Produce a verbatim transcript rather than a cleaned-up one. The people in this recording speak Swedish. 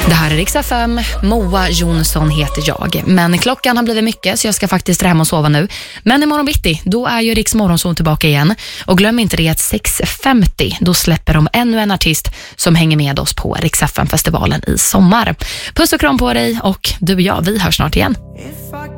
Det här är Rix F M, Moa Jonsson heter jag. Men klockan har blivit mycket så jag ska faktiskt hem och sova nu. Men imorgon bitti, då är ju Rix Morgonzon tillbaka igen. Och glöm inte det att sex femtio, då släpper de ännu en artist som hänger med oss på Rix F M-festivalen i sommar. Puss och kram på dig och du och jag, vi hörs snart igen.